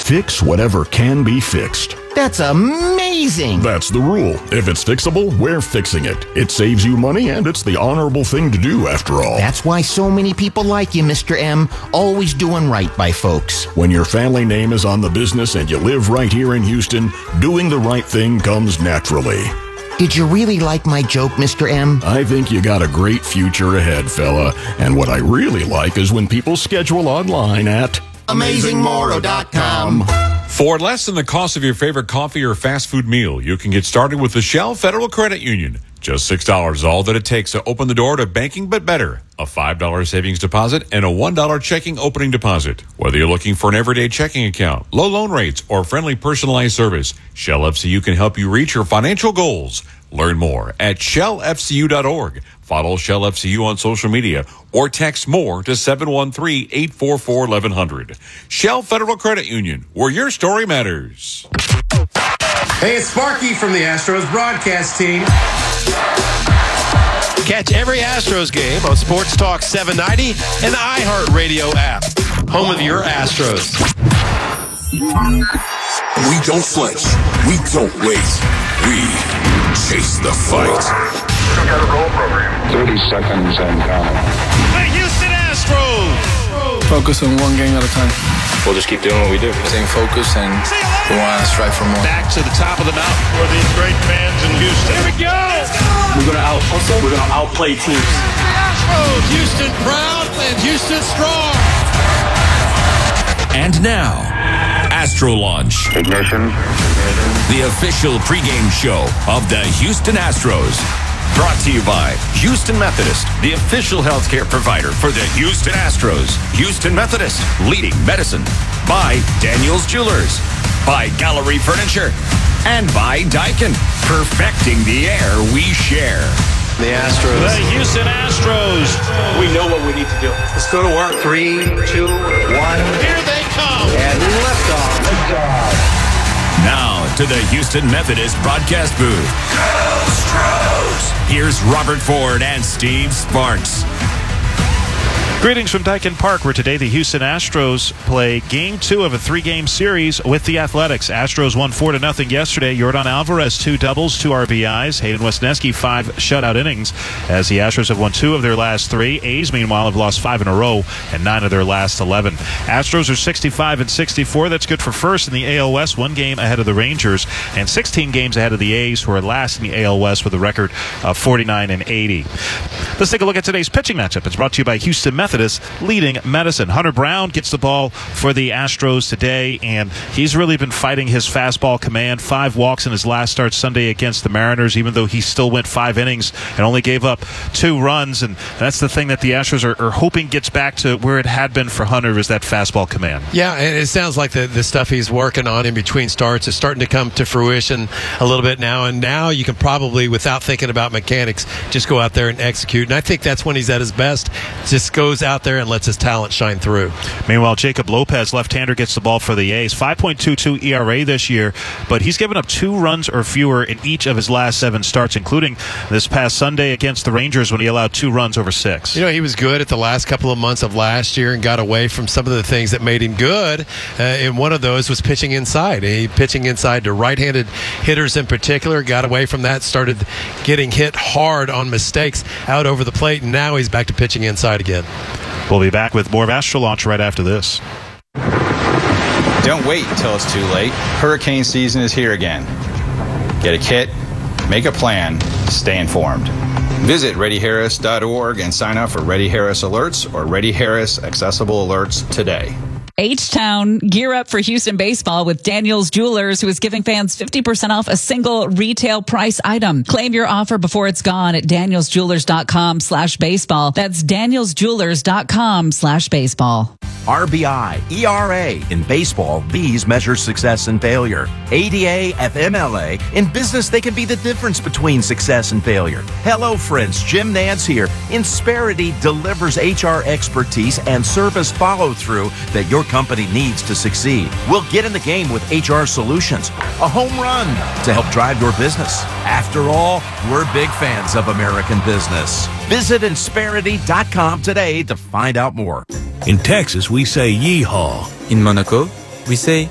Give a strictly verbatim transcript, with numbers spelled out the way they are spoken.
fix whatever can be fixed. That's amazing. That's the rule. If it's fixable, we're fixing it. It saves you money, and it's the honorable thing to do, after all. That's why so many people like you, Mister M. Always doing right by folks. When your family name is on the business and you live right here in Houston, doing the right thing comes naturally. Did you really like my joke, Mister M? I think you got a great future ahead, fella. And what I really like is when people schedule online at amazing moro dot com. For less than the cost of your favorite coffee or fast food meal, you can get started with the Shell Federal Credit Union. Just six dollars is all that it takes to open the door to banking but better. A five dollars savings deposit and a one dollar checking opening deposit. Whether you're looking for an everyday checking account, low loan rates, or friendly personalized service, Shell F C U can help you reach your financial goals. Learn more at shell f c u dot org. Follow Shell F C U on social media or text MORE to seven one three, eight four four, eleven hundred. Shell Federal Credit Union, where your story matters. Hey, it's Sparky from the Astros broadcast team. Catch every Astros game on Sports Talk seven ninety and the iHeartRadio app. Home of your Astros. We don't flinch. We don't wait. We chase the fight. thirty seconds and counting. The Houston Astros. Focus on one game at a time. We'll just keep doing what we do. Staying focused and we want to strive for more. Back to the top of the mountain for these great fans in Houston. Here we go. We're gonna out hustle. We're gonna outplay teams. Astros, Houston proud and Houston strong. And now, Astro Launch. Ignition. The official pregame show of the Houston Astros. Brought to you by Houston Methodist, the official healthcare provider for the Houston Astros. Houston Methodist, leading medicine. By Daniels Jewelers. By Gallery Furniture. And by Daikin, perfecting the air we share. The Astros. The Houston Astros. We know what we need to do. Let's go to work. Three, two, one. Here they come. And lift off. Lift off. Now to the Houston Methodist broadcast booth. Astros. Here's Robert Ford and Steve Sparks. Greetings from Daikin Park, where today the Houston Astros play game two of a three-game series with the Athletics. Astros won four to nothing yesterday. Yordan Alvarez, two doubles, two R B Is. Hayden Wesneski, five shutout innings, as the Astros have won two of their last three. A's, meanwhile, have lost five in a row and nine of their last eleven. Astros are sixty-five and sixty-four. That's good for first in the A L West, one game ahead of the Rangers, and sixteen games ahead of the A's, who are last in the A L West with a record of forty-nine and eighty. Let's take a look at today's pitching matchup. It's brought to you by Houston Methodist, leading medicine. Hunter Brown gets the ball for the Astros today, and he's really been fighting his fastball command. Five walks in his last start Sunday against the Mariners, even though he still went five innings and only gave up two runs. And that's the thing that the Astros are, are hoping gets back to where it had been for Hunter, is that fastball command. Yeah, and it sounds like the, the stuff he's working on in between starts is starting to come to fruition a little bit now. And now you can probably, without thinking about mechanics, just go out there and execute. And I think that's when he's at his best. Just goes out there and lets his talent shine through. Meanwhile, Jacob Lopez, left-hander, gets the ball for the A's. five point two two E R A this year, but he's given up two runs or fewer in each of his last seven starts, including this past Sunday against the Rangers when he allowed two runs over six. You know, he was good at the last couple of months of last year and got away from some of the things that made him good, uh, and one of those was pitching inside. He pitching inside to right-handed hitters in particular, got away from that, started getting hit hard on mistakes out over the plate, and now he's back to pitching inside again. We'll be back with more of Astro Launch right after this. Don't wait until it's too late. Hurricane season is here again. Get a kit, make a plan, stay informed. Visit ready harris dot org and sign up for Ready Harris Alerts or Ready Harris Accessible Alerts today. H-Town, gear up for Houston baseball with Daniels Jewelers, who is giving fans fifty percent off a single retail price item. Claim your offer before it's gone at daniels jewelers dot com slash baseball. That's daniels jewelers dot com slash baseball. R B I, E R A. In baseball, these measure success and failure. A D A, F M L A. In business, they can be the difference between success and failure. Hello, friends. Jim Nance here. Insperity delivers H R expertise and service follow-through that your company needs to succeed. We'll get in the game with H R solutions. A home run to help drive your business. After all, we're big fans of American business. Visit insperity dot com today to find out more. In Texas, we say yeehaw. In Monaco, we say